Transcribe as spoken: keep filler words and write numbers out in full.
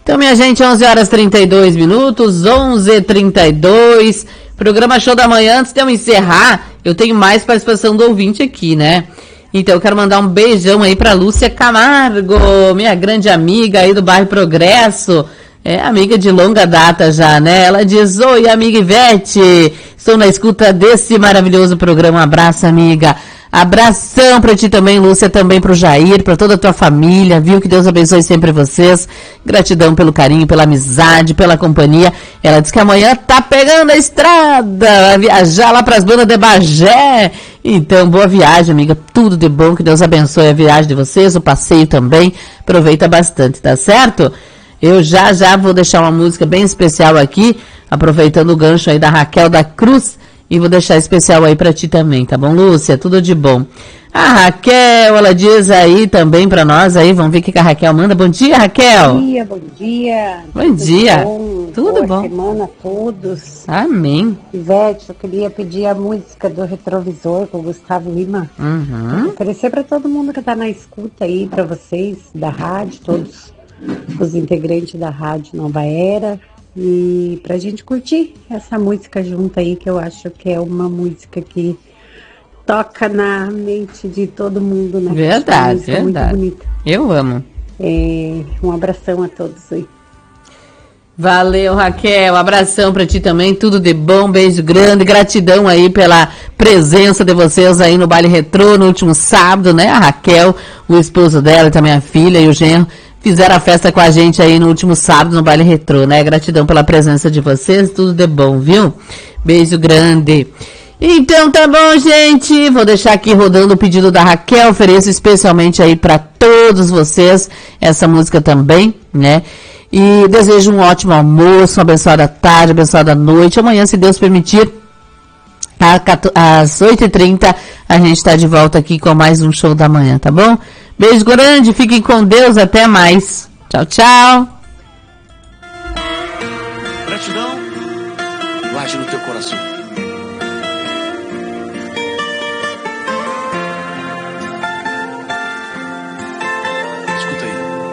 Então, minha gente, onze horas e trinta e dois minutos, onze e trinta e dois, programa Show da Manhã. Antes de eu encerrar, eu tenho mais participação do ouvinte aqui, né? Então, eu quero mandar um beijão aí pra Lúcia Camargo, minha grande amiga aí do bairro Progresso. É amiga de longa data já, né? Ela diz: oi, amiga Ivete, estou na escuta desse maravilhoso programa. Um abraço, amiga. Abração pra ti também, Lúcia, também pro Jair, pra toda a tua família, viu? Que Deus abençoe sempre vocês. Gratidão pelo carinho, pela amizade, pela companhia. Ela diz que amanhã tá pegando a estrada, vai viajar lá pras bandas de Bagé. Então, boa viagem, amiga. Tudo de bom, que Deus abençoe a viagem de vocês, o passeio também. Aproveita bastante, tá certo? Eu já, já vou deixar uma música bem especial aqui, aproveitando o gancho aí da Raquel da Cruz. E vou deixar especial aí pra ti também, tá bom, Lúcia? Tudo de bom. A Raquel, ela diz aí também pra nós aí, vamos ver o que a Raquel manda. Bom dia, Raquel. Bom dia, bom dia. Bom Tudo dia. Bom. Tudo Boa bom. semana a todos. Amém. Ivete, eu queria pedir a música do Retrovisor com o Gustavo Lima. Uhum. Oferecer pra todo mundo que tá na escuta aí, pra vocês, da rádio, todos os integrantes da Rádio Nova Era. E pra gente curtir essa música junto aí, que eu acho que é uma música que toca na mente de todo mundo, né? Verdade, verdade. Muito bonita. Eu amo. É, um abração a todos aí. Valeu, Raquel. Um abração pra ti também. Tudo de bom, beijo grande. Gratidão aí pela presença de vocês aí no Baile Retrô no último sábado, né? A Raquel, o esposo dela, também a filha e o genro fizeram a festa com a gente aí no último sábado no Baile Retrô, né? Gratidão pela presença de vocês, tudo de bom, viu? Beijo grande. Então tá bom, gente. Vou deixar aqui rodando o pedido da Raquel. Ofereço especialmente aí pra todos vocês essa música também, né? E desejo um ótimo almoço, uma abençoada tarde, abençoada noite. Amanhã, se Deus permitir, às oito e trinta, a gente tá de volta aqui com mais um Show da Manhã, tá bom? Beijo grande, fiquem com Deus, até mais. Tchau, tchau. Gratidão, guarde no teu coração.